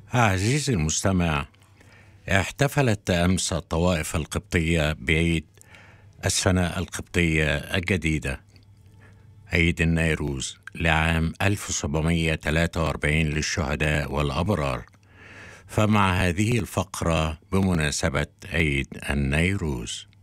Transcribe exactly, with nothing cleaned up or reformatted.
عزيزي المستمع، احتفلت أمس الطوائف القبطية بعيد السنة القبطية الجديدة، عيد النيروز لعام ألف وسبعمائة وثلاثة وأربعين للشهداء والأبرار. فمع هذه الفقرة بمناسبة عيد النيروز